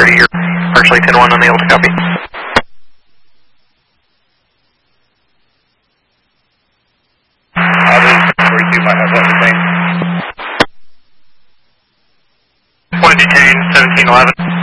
you're partially 10-1 unable to copy. Others, 42 might have everything. One detain, 1711.